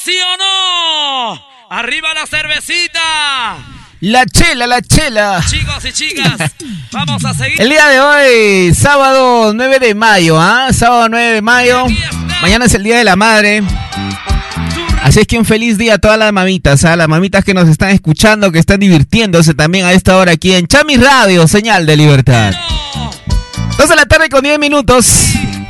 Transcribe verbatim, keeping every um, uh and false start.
¿sí o no? ¡Arriba la cervecita! La chela, la chela. Chicos y chicas, vamos a seguir. El día de hoy, sábado nueve de mayo, ¿ah? ¿eh? Sábado nueve de mayo. Mañana es el Día de la Madre. Así es que un feliz día a todas las mamitas, a ¿ah? Las mamitas que nos están escuchando, que están divirtiéndose también a esta hora aquí en Chami Radio, señal de libertad. dos de la tarde con diez minutos.